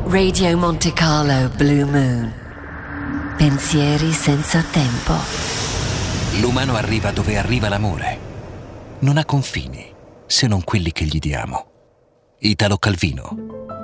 Radio Monte Carlo Blue Moon. Pensieri senza tempo. L'umano arriva dove arriva l'amore. Non ha confini, se non quelli che gli diamo. Italo Calvino,